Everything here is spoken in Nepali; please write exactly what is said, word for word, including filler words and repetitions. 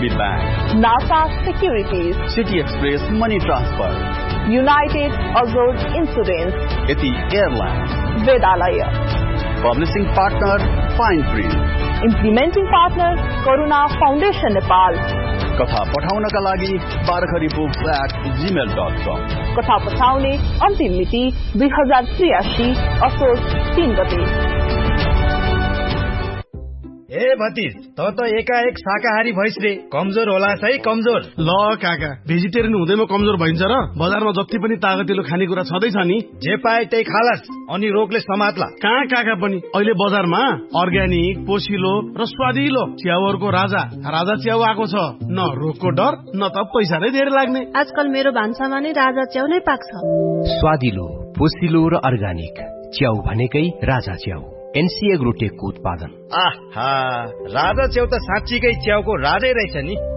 B Bank, NASA Securities, City Express Money Transfer, United Azure Insurance, Eti Airlines, Vedalaya. Publishing partner Fine Print, Implementing partner Karuna Foundation Nepal. कथा पठाउनका लागि बारखरी बुक्स एट जीमेल डट कम। कथा पठाउने अन्तिम मिति दुई हजार त्रियासी असोज तीन गते। ए भतिज त त एकाएक शाकाहारी भइस रे, कमजोर होला है कमजोर। ल काका, भेजिटेरियन हुँदैमा कमजोर भइन्छ र? बजारमा जति पनि तागतिलो खानेकुरा छँदैछ नि, जे पाए त्यही खालास, अनि रोगले समात्ला। कहाँ काका पनि अहिले बजारमा अर्ग्यानिक, पोसिलो र स्वादिलो च्याउहरूको राजा राजा च्याउ आएको छ। न रोगको डर, न त पैसा नै धेरै लाग्ने। आजकल मेरो भान्सामा नै राजा च्याउ नै पाक्छ। स्वादिलो, पोसिलो र अर्ग्यानिक च्याउ भनेकै राजा च्याउ। एनसी एग्रोटेकको उत्पादन। आहा, राजा च्याउ त साँच्चीकै च्याउको राजै रहेछ नि।